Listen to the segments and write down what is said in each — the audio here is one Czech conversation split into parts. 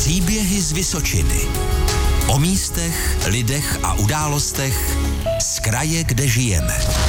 Příběhy z Vysočiny. O místech, lidech a událostech z kraje, kde žijeme.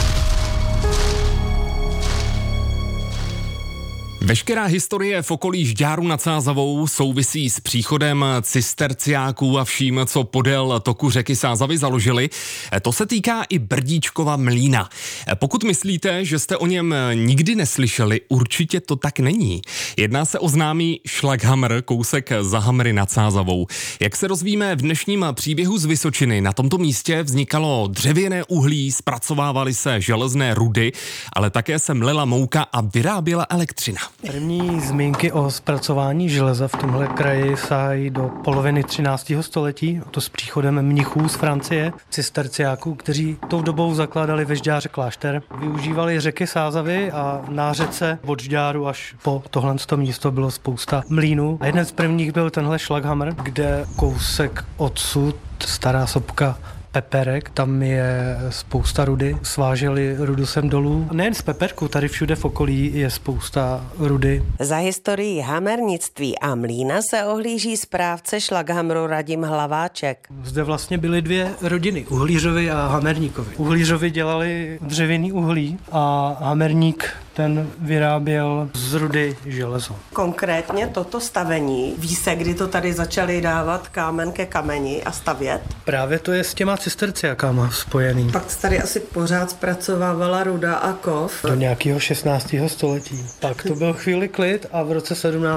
Veškerá historie v okolí Žďáru nad Sázavou souvisí s příchodem cisterciáků a vším, co podél toku řeky Sázavy založili. To se týká i Brdíčkova mlýna. Pokud myslíte, že jste o něm nikdy neslyšeli, určitě to tak není. Jedná se o známý Šlaghamr, kousek za Hamry nad Sázavou. Jak se dozvíme v dnešním příběhu z Vysočiny, na tomto místě vznikalo dřevěné uhlí, zpracovávaly se železné rudy, ale také se mlela mouka a vyráběla elektřina. První zmínky o zpracování železa v tomhle kraji sahají do poloviny 13. století, to s příchodem mnichů z Francie, cisterciáků, kteří tou dobou zakládali ve Žďáře klášter. Využívali řeky Sázavy a na řece od Žďáru až po tohle místo bylo spousta mlýnů. A jeden z prvních byl tenhle Šlaghamr, kde kousek odsud stará sopka Peperek, tam je spousta rudy, sváželi rudu sem dolů. Nejen z Peperku, tady všude v okolí je spousta rudy. Za historii hamernictví a mlýna se ohlíží správce Šlaghamru Radim Hlaváček. Zde vlastně byly dvě rodiny, Uhlířovi a Hamerníkovi. Uhlířovi dělali dřevěný uhlí a Hamerník ten vyráběl z rudy železo. Konkrétně toto stavení, ví se, kdy to tady začali dávat kámen ke kameni a stavět? Právě to je s těma cisterciákama spojený. Pak tady asi pořád zpracovávala ruda a kov. Do nějakého 16. století. Pak to byl chvíli klid a v roce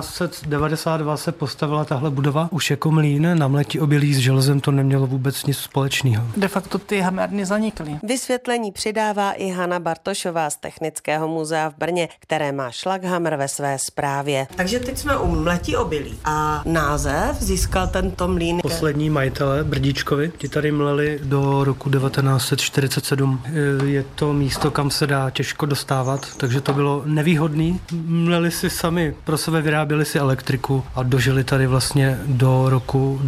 1792 se postavila tahle budova. Už jako mlýn na mletí obilí s železem to nemělo vůbec nic společného. De facto ty hamerny zanikly. Vysvětlení přidává i Hana Bartošová z Technického muzea v Brně, které má Šlaghamr ve své správě. Takže teď jsme u mletí obilí a název získal tento mlýn. Poslední majitele Brdíčkovi, ti tady mleli do roku 1947. Je to místo, kam se dá těžko dostávat, takže to bylo nevýhodný. Mleli si sami pro sebe, vyráběli si elektriku a dožili tady vlastně do roku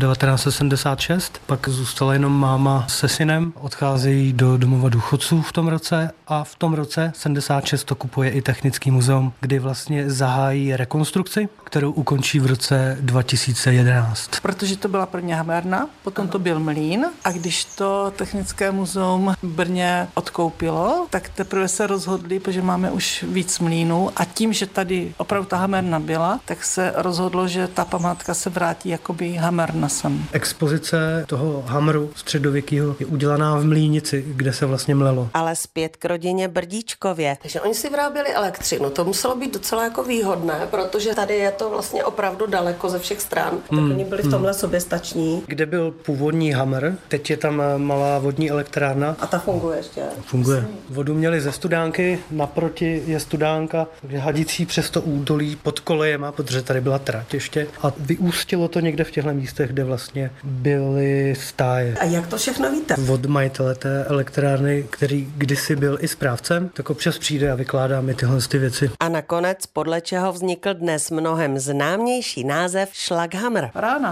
1976. Pak zůstala jenom máma se synem, odcházejí do domova důchodců v tom roce a v tom roce 76 to kupuje i Technický muzeum, kdy vlastně zahájí rekonstrukci, kterou ukončí v roce 2011. Protože to byla první hamerna, potom to byl mlýn a když to Technické muzeum v Brně odkoupilo, tak teprve se rozhodli, protože máme už víc mlýnů a tím, že tady opravdu ta hamerna byla, tak se rozhodlo, že ta památka se vrátí jakoby hamerna sem. Expozice toho hamru středověkého je udělaná v Mlýnici, kde se vlastně mlelo. Ale zpět k rodině Brdíčkově. Takže oni si vyráběli elektřinu. To muselo být docela jako výhodné, protože tady je to vlastně opravdu daleko ze všech stran. Tak oni byli v tomhle soběstační. Kde byl původní hamr, teď je tam malá vodní elektrárna. A ta funguje ještě? Funguje. Vodu měli ze studánky, naproti je studánka, hadící přes to údolí pod kolejema, protože tady byla trať ještě. A vyústilo to někde v těchto místech, kde vlastně byly stáje. A jak to všechno víte? Od majitele té elektrárny, který kdysi byl i správcem, tak občas přijde a vykládá mi tyhle věci. A nakonec, podle čeho vznikl dnes mnohem známější název Šlaghamr. Rána.